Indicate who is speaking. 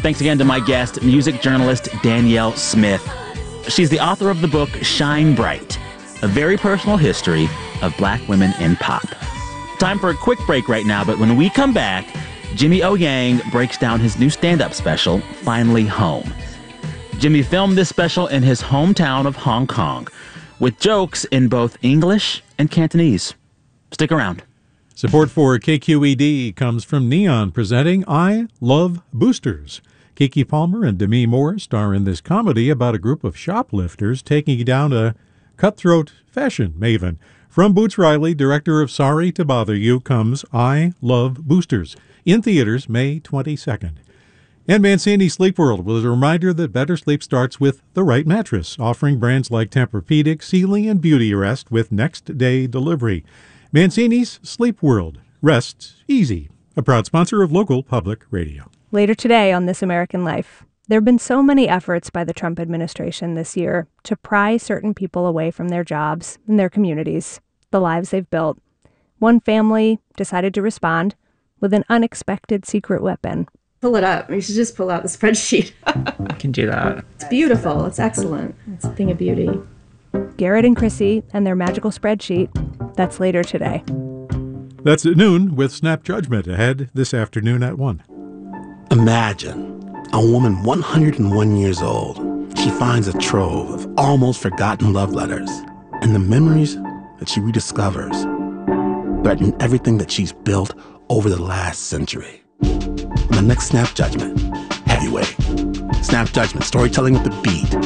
Speaker 1: Thanks again to my guest, music journalist Danielle Smith. She's the author of the book Shine Bright, a very personal history of Black women in pop. Time for a quick break right now, but when we come back, Jimmy O. Yang breaks down his new stand-up special, Finally Home. Jimmy filmed this special in his hometown of Hong Kong, with jokes in both English and Cantonese. Stick around.
Speaker 2: Support for KQED comes from Neon, presenting I Love Boosters. Keke Palmer and Demi Moore star in this comedy about a group of shoplifters taking down a cutthroat fashion maven. From Boots Riley, director of Sorry to Bother You, comes I Love Boosters, in theaters May 22nd. And Mancini Sleep World was a reminder that better sleep starts with the right mattress, offering brands like Tempur-Pedic, Sealy, and Beauty Rest with next-day delivery. Mancini's Sleep World. Rest easy. A proud sponsor of local public radio.
Speaker 3: Later today on This American Life, there have been so many efforts by the Trump administration this year to pry certain people away from their jobs and their communities, the lives they've built. One family decided to respond with an unexpected secret weapon.
Speaker 4: Pull it up. You should just pull out the spreadsheet.
Speaker 5: I can do that.
Speaker 4: It's beautiful. It's excellent. It's a thing of beauty.
Speaker 3: Garrett and Chrissy and their magical spreadsheet. That's later today.
Speaker 2: That's at noon, with Snap Judgment ahead this afternoon at 1.
Speaker 6: Imagine a woman 101 years old. She finds a trove of almost forgotten love letters, and the memories that she rediscovers threaten everything that she's built over the last century. On the next Snap Judgment, Heavyweight. Snap Judgment, storytelling with the beat.